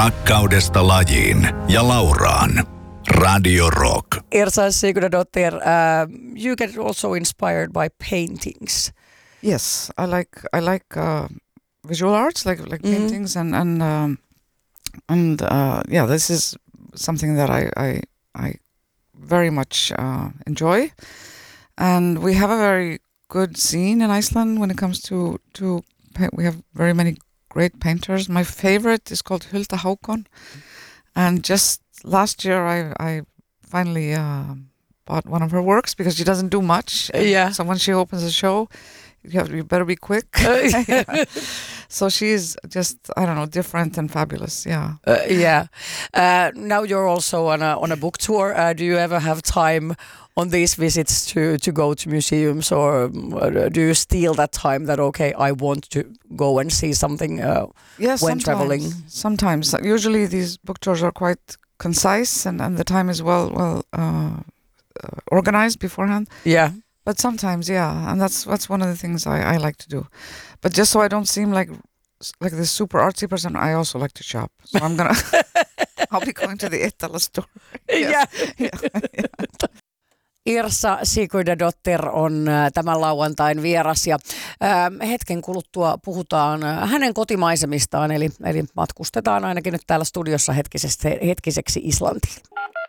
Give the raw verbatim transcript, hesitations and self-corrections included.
Rakkaudesta lajiin ja Lauraan. Radio Rock. Irsa Sigurdardottir, uh, you get also inspired by paintings. Yes, I like I like uh, visual arts, like like Mhm. paintings, and and um, and uh, yeah, this is something that I I, I very much uh, enjoy, and we have a very good scene in Iceland when it comes to to pa- we have very many great painters. My favorite is called Hulda Hákon, and just last year I I finally uh, bought one of her works because she doesn't do much. Yeah. So when she opens a show, you have you better be quick. Yeah. So she's just I don't know different and fabulous. Yeah. Uh, yeah. Uh, now you're also on a on a book tour. Uh, do you ever have time on these visits to to go to museums, or um, do you steal that time that okay, I want to go and see something uh, Yeah. when sometimes, traveling? Sometimes. Usually these book tours are quite concise and, and the time is well well uh, uh, organized beforehand. Yeah. But sometimes, yeah, and that's that's one of the things I, I like to do. But just so I don't seem like like this super artsy person, I also like to shop. So I'm gonna I'll be going to the Iittala store. Yes. Yeah. Yeah. Yeah. Irsa Sigurdardottir on äh, tämän lauantain vieras ja äh, hetken kuluttua puhutaan äh, hänen kotimaisemistaan, eli, eli matkustetaan ainakin nyt täällä studiossa hetkiseksi, hetkiseksi Islantiin.